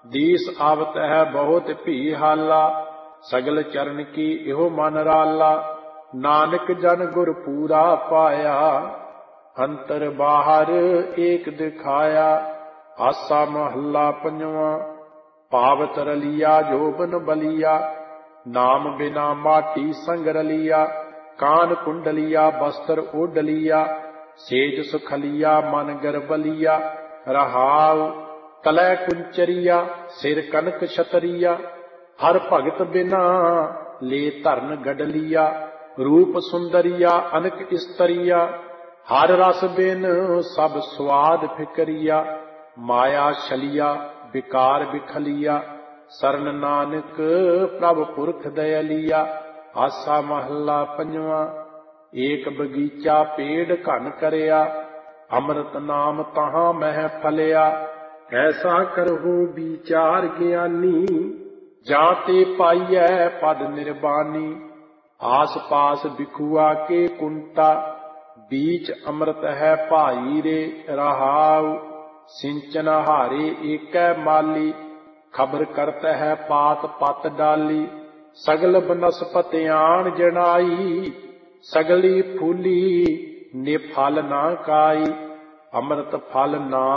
ਦੀਸ ਆਵਤ ਹੈ ਬਹੁਤ ਭੀ ਹਾਲਾ, ਸਗਲ ਚਰਨ ਕੀ ਇਹੋ ਮਨ ਰਾਲਾ। ਨਾਨਕ ਜਨ ਗੁਰ ਪੂਰਾ ਪਾਇਆ, ਅੰਤਰ ਬਾਹਰ ਏਕ ਦਿਖਾਇਆ। ਆਸਾ ਮਹੱਲਾ ਪੰਜਵਾਂ। ਪਾਵਤ ਰਲੀਆ ਜੋਬਨ ਬਲੀਆ, ਨਾਮ ਬਿਨਾ ਮਾਟੀ ਸੰਗ ਰਲੀਆ। ਕਾਨ ਕੁੰਡਲੀਆ ਬਸਤਰ ਓਡਲੀਆ, ਸੇਜ ਸੁਖਲੀਆ ਮਨ ਗਰਬਲੀਆ। ਰਹਾਉ ਤਲੈ ਕੁੰਚਰੀਆ, ਸਿਰ ਕਨਕ ਛਤਰੀਆ। ਹਰ ਭਗਤ ਬਿਨਾ ਲੈ ਧਰਨ ਗਡਲੀਆ। ਰੂਪ ਸੁੰਦਰੀਆ ਅਨਕ ਇਸਤਰੀਆ, ਹਰ ਰਸ ਬਿਨ ਸਭ ਸਵਾਦ ਫਿਕਰੀਆ। ਮਾਇਆ ਛਲੀਆ ਵਿਕਾਰ ਵਿਖਲੀਆ, ਸਰਨ ਨਾਨਕ ਪ੍ਰਭ ਪੁਰਖ ਦਇਲੀਆ। ਆਸਾ ਮਹੱਲਾ ਪੰਜਵਾਂ। ਏਕ ਬਗੀਚਾ ਪੇੜ ਘਨ ਕਰਿਆ, ਅੰਮ੍ਰਿਤ ਨਾਮ ਤਹਾਂ ਮਹਿ ਫਲਿਆ। ਐਸਾ ਕਰਹੁ ਵਿਚਾਰ ਗਿਆਨੀ, ਜਾਂ ਤੇ ਪਾਈਐ ਪਦ ਨਿਰਬਾਨੀ। ਆਸ ਪਾਸ ਬਿਖੁਆ ਕੇ ਕੁੰਟਾ, बीच अमृत है भाई रे। रहाउ सिंचन हारे एकै माली, खबर करत है पात पत डाली। सगल बनस्पतियान जनाई, सगली फूली ने फल ना काई। अमृत फल ना